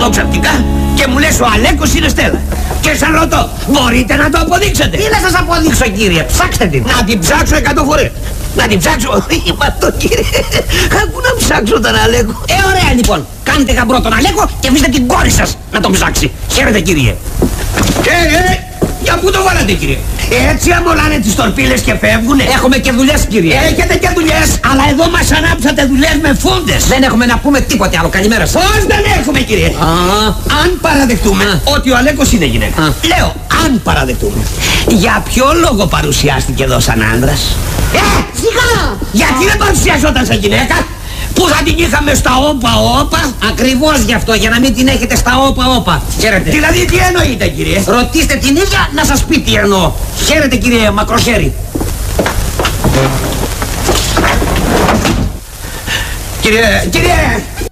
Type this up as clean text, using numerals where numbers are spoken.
ψευτικά και μου λες ο Αλέκος είναι Στέλλα. Και σας ρωτώ, μπορείτε να το αποδείξετε? Τι να σας αποδείξω, κύριε, ψάξτε την. Να την ψάξω 100 φορές. Να την ψάξω. Είπα το, κύριε. Άκου να ψάξω τον Αλέκο. Ωραία λοιπόν. Κάντε γαμπρό τον Αλέκο και αφήστε την κόρη σας να τον ψάξει. Χαίρετε, κύριε. Για πού το βάλατε, κύριε? Έτσι αμολάνε τις τορπίλες και φεύγουνε. Έχουμε και δουλειές, κύριε. Έχετε και δουλειές, αλλά εδώ μας ανάψατε δουλειές με φούντες. Δεν έχουμε να πούμε τίποτε άλλο. Καλημέρα σας. Πώς δεν έχουμε, κύριε? Αν παραδεχτούμε ότι ο Αλέκος είναι γυναίκα. Λέω, αν παραδεχτούμε. Για ποιο λόγο παρουσιάστηκε εδώ σαν άντρας? Σιγά! Γιατί δεν παρουσιαζόταν σαν γυναίκα? Που θα την είχαμε στα όπα-όπα. Ακριβώς γι' αυτό, για να μην την έχετε στα όπα-όπα. Χαίρετε. Δηλαδή τι εννοείτε, κύριε? Ρωτήστε την ίδια να σας πει τι εννοώ. Χαίρετε, κύριε Μακροχέρι. Κύριε,